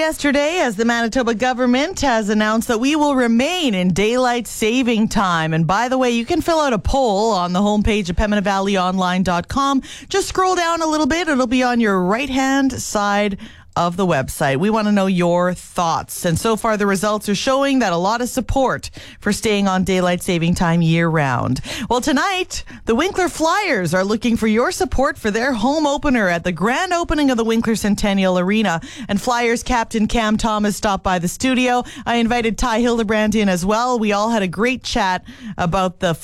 yesterday as the Manitoba government has announced that we will remain in daylight saving time. And by the way, you can fill out a poll on the homepage of PembinaValleyOnline.com. Just scroll down a little bit. It'll be on your right-hand side of the website. We want to know your thoughts. And so far, the results are showing that a lot of support for staying on daylight saving time year-round. Well, tonight, the Winkler Flyers are looking for your support for their home opener at the grand opening of the Winkler Centennial Arena. And Flyers captain Cam Thomas stopped by the studio. I invited Ty Hildebrand in as well. We all had a great chat about the